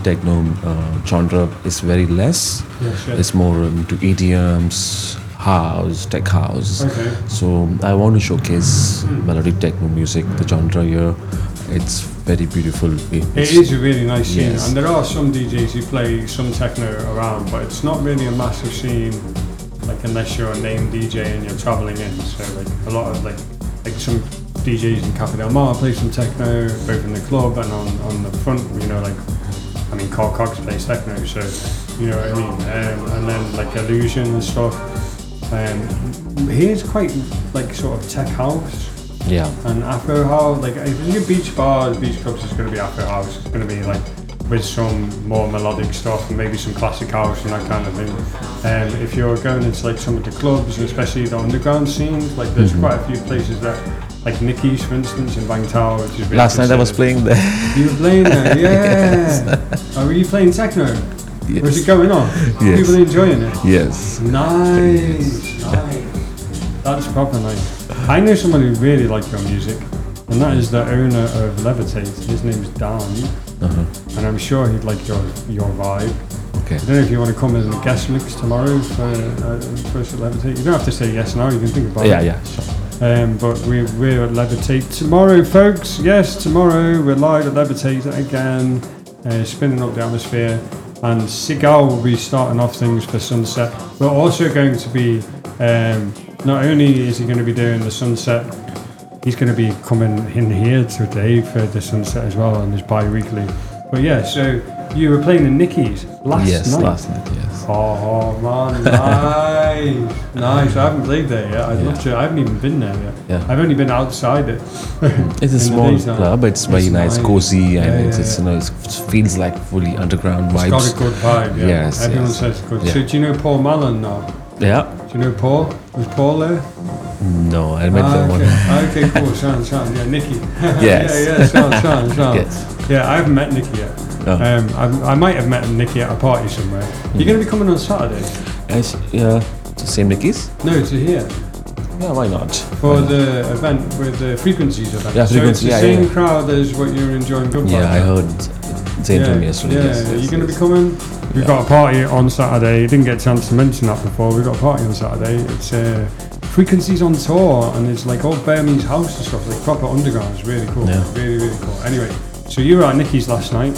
techno genre is very less. Yes, yes. It's more into EDMs, house, tech house. Okay. So I want to showcase melodic techno music, the genre here. It's very beautiful. It is a really nice scene, Yes. and there are some DJs who play some techno around, but it's not really a massive scene, like unless you're a named DJ and you're travelling in. So like a lot of like some DJs in Cafe Del Mar play some techno, both in the club and on the front. You know, like I mean, Carl Cox plays techno, so you know what I mean. And then like Illusion and stuff. Here's quite like sort of tech house. Yeah. And Afro house, like if you get beach bars, beach clubs, it's going to be Afro house. It's going to be like with some more melodic stuff and maybe some classic house and that kind of thing. If you're going into like some of the clubs, and especially the underground scenes, like there's quite a few places that, like Nicky's for instance in Bang Tower, which is really Last night I was playing there. You were playing there, yeah. Were you playing techno? Yes. Was it going on? Yes. People enjoying it? Yes. Nice, nice. That's proper nice. I know someone who really likes your music, and that is the owner of Levitate. His name's Dan, and I'm sure he'd like your vibe. Okay. I don't know if you want to come as a guest mix tomorrow for us at Levitate. You don't have to say yes now, you can think about it. Yeah, sure. But we're at Levitate tomorrow, folks. Yes, tomorrow we're live at Levitate again, spinning up the atmosphere. And Sigal will be starting off things for Sunset. We're also going to be, not only is he going to be doing the Sunset, he's going to be coming in here today for the Sunset as well on his bi-weekly. But yeah, so you were playing the Nickies last night. Yes, last night, yes. Oh man, nice, nice. I haven't played there yet. I'd love to. I haven't even been there yet. Yeah. I've only been outside it. It's a small club. It's very nice, cozy, and yeah. you know, it feels like fully underground vibes. It's got a good vibe. Yeah. Yes, Everyone yes. says it's good. Yeah. So do you know Paul Mallon now? Yeah. Do you know Paul? Was Paul there? No, I met them one. Okay, cool. Sounds. Yeah, Nicky. Yes. Sounds. Yes. Yeah, I haven't met Nicky yet. Oh. I might have met Nicky at a party somewhere. You're going to be coming on Saturday? Same Nickies? No, to here. Yeah, why not? For the event with the Frequencies event. Yeah, so it's Frequency, the same crowd as what you're enjoying Good Yeah, Vibes. I heard Zayn told me yesterday. Yeah, Yes, you're yes, going to be yes. coming? We've got a party on Saturday. Didn't get a chance to mention that before. We've got a party on Saturday. It's Frequencies on tour, and it's like old Burmese house and stuff, like proper underground. It's really cool. Yeah. Really, really cool. Anyway, so you were at Nicky's last night.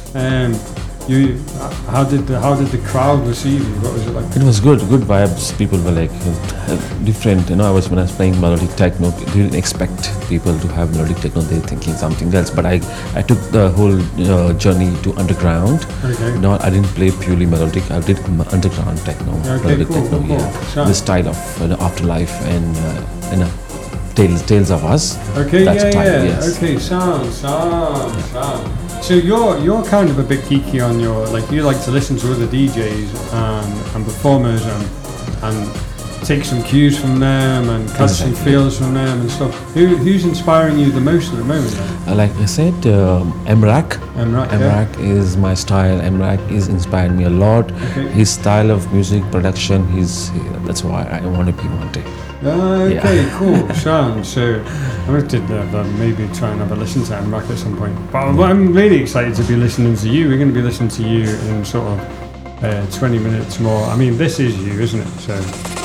How did the crowd receive you? What was it like? It was good vibes. People were like different. You know, when I was playing melodic techno, didn't expect people to have melodic techno. They're thinking something else. But I took the whole journey to underground. Okay. No, I didn't play purely melodic. I did underground techno, melodic techno. Cool. Yeah, Sure. the style of afterlife and tales of us. Okay, That yeah. style, yes. Okay, sound. So you're kind of a bit geeky on your, like, you like to listen to other DJs and performers and take some cues from them and catch some feels from them and stuff. Who's inspiring you the most at the moment then? Like I said, Emrak. Emrak, is my style. Emrak is inspired me a lot. Okay. His style of music production, that's why I want to be one day. Okay, cool. Sound. So I'm going to maybe try and have a listen to Emrak at some point. But I'm really excited to be listening to you. We're going to be listening to you in sort of 20 minutes more. I mean, this is you, isn't it? So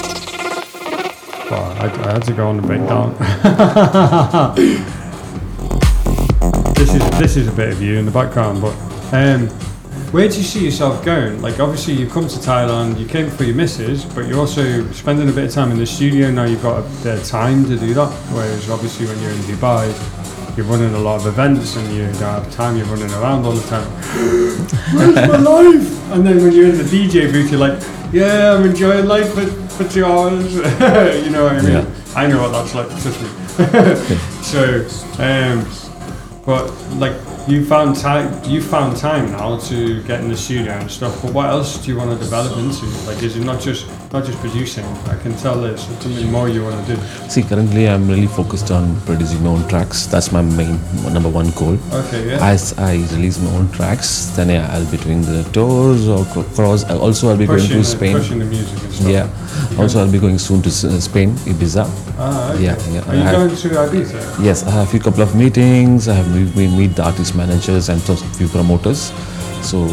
well, I had to go on the breakdown. This is a bit of you in the background, but where do you see yourself going? Like, obviously you've come to Thailand, you came for your missus, but you're also spending a bit of time in the studio. Now you've got the time to do that, whereas obviously when you're in Dubai, you're running a lot of events and you don't have time, you're running around all the time. Where's my life? And then when you're in the DJ booth, you're like, yeah, I'm enjoying life for 2 hours. You know what I mean? Yeah. I know what that's like, trust me. So, but like, you found time now to get in the studio and stuff, but what else do you want to develop into? Like, is it not just producing? I can tell there's something more you want to do. See, currently I'm really focused on producing my own tracks. That's my main number one goal. Okay, yeah. As I release my own tracks, then I'll be doing the tours or cross. Also, I'll be going to Spain. Pushing the music and stuff. Yeah. Also, I'll be going soon to Spain, Ibiza. Okay. Yeah. Are you going to Ibiza? Yes, I have a couple of meetings. We meet the artist managers and a few promoters. So